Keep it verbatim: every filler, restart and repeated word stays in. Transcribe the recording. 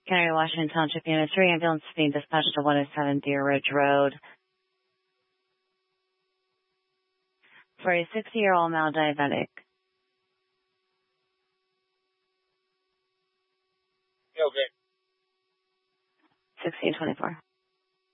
County, Washington Township Unit three, ambulance being dispatched to one oh seven Deer Ridge Road for a sixty-year-old male diabetic. Okay. sixteen twenty-four.